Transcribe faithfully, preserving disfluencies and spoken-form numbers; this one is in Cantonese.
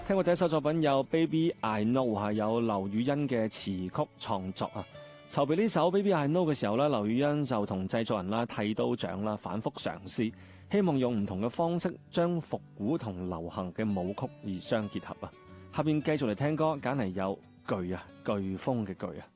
聽過第一首作品有 Baby I Know， 係有劉雨欣嘅詞曲創作啊。籌備呢首 Baby I Know 嘅時候咧，劉雨欣就同製作人啦、剃刀獎啦反覆嘗試，希望用唔同嘅方式將復古同流行嘅舞曲而相結合啊。下邊繼續嚟聽歌，揀嚟有颶啊颶風嘅颶啊。